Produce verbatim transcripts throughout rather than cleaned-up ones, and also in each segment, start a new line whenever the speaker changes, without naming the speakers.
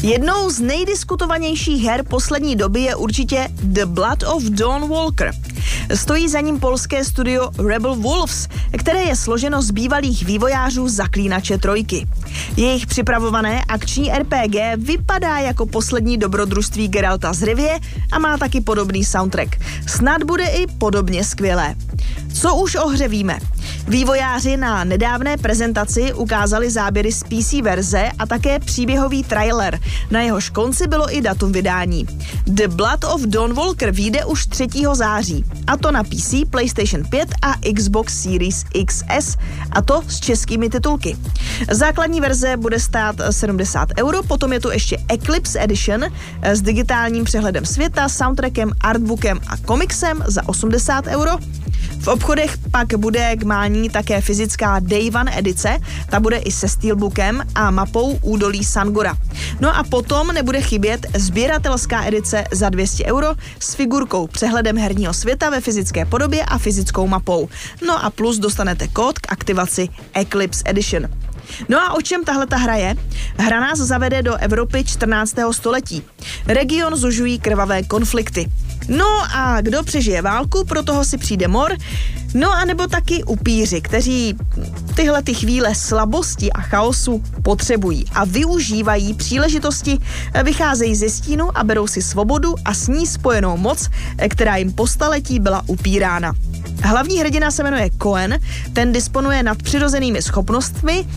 Jednou z nejdiskutovanějších her poslední doby je určitě The Blood of Dawn Walker. Stojí za ním polské studio Rebel Wolves, které je složeno z bývalých vývojářů Zaklínače trojky. Jejich připravované akční er pé gé vypadá jako poslední dobrodružství Geralta z Rivie a má taky podobný soundtrack. Snad bude i podobně skvělé. Co už o hře víme? Vývojáři na nedávné prezentaci ukázali záběry z pé cé verze a také příběhový trailer. Na jehož konci bylo i datum vydání. The Blood of Dawn Walker vyjde už třetího září. A to na pé cé, PlayStation pět a Xbox Series X S, a to s českými titulky. Základní verze bude stát sedmdesát euro, potom je tu ještě Eclipse Edition s digitálním přehledem světa, soundtrackem, artbookem a komiksem za osmdesát euro. V obchodech pak bude k mání také fyzická Day One edice, ta bude i se steelbookem a mapou údolí Sangora. No a potom nebude chybět sběratelská edice za dvě stě euro s figurkou, přehledem herního světa ve fyzické podobě a fyzickou mapou. No a plus dostanete kód k aktivaci Eclipse Edition. No a o čem tahle ta hra je? Hra nás zavede do Evropy čtrnáctého století. Region zužují krvavé konflikty. No a kdo přežije válku, pro toho si přijde mor, no a nebo taky upíři, kteří tyhle ty chvíle slabosti a chaosu potřebují a využívají příležitosti, vycházejí ze stínu a berou si svobodu a s ní spojenou moc, která jim po staletí byla upírána. Hlavní hrdina se jmenuje Cohen, ten disponuje nadpřirozenými schopnostmi,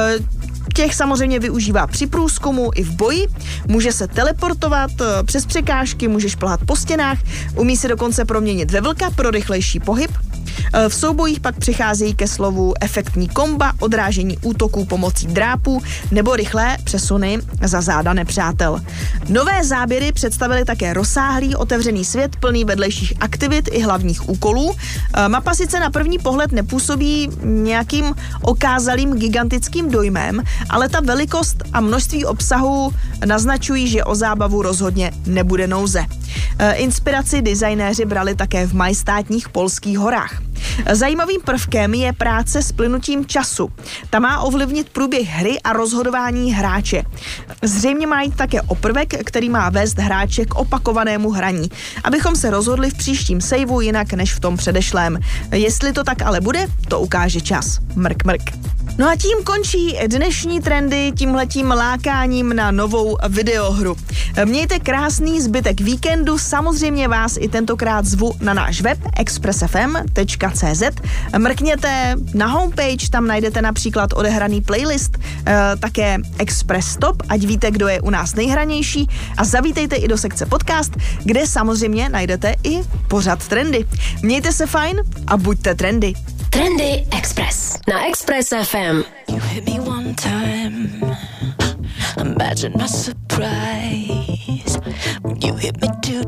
těch samozřejmě využívá při průzkumu i v boji, může se teleportovat přes překážky, může šplhat po stěnách, umí se dokonce proměnit ve vlka pro rychlejší pohyb. V soubojích pak přicházejí ke slovu efektní komba, odrážení útoků pomocí drápů nebo rychlé přesuny za záda nepřátel. Nové záběry představily také rozsáhlý otevřený svět plný vedlejších aktivit i hlavních úkolů. Mapa sice na první pohled nepůsobí nějakým okázalým gigantickým dojmem, ale ta velikost a množství obsahu naznačují, že o zábavu rozhodně nebude nouze. Inspiraci designéři brali také v majestátních polských horách. Zajímavým prvkem je práce s plynutím času. Ta má ovlivnit průběh hry a rozhodování hráče. Zřejmě má jít také o prvek, který má vést hráče k opakovanému hraní, abychom se rozhodli v příštím saveu jinak než v tom předešlém. Jestli to tak ale bude, to ukáže čas. Mrk, mrk. No a tím končí dnešní trendy tímhletím lákáním na novou videohru. Mějte krásný zbytek víkendu, samozřejmě vás i tentokrát zvu na náš web express f m tečka c z. Mrkněte na homepage, tam najdete například odehraný playlist, eh, také Express Stop, ať víte, kdo je u nás nejhranější, a zavítejte i do sekce podcast, kde samozřejmě najdete i pořad trendy. Mějte se fajn a buďte trendy.
Trendy Express na Express ef em.
You hit me one time, imagine my surprise. You hit me two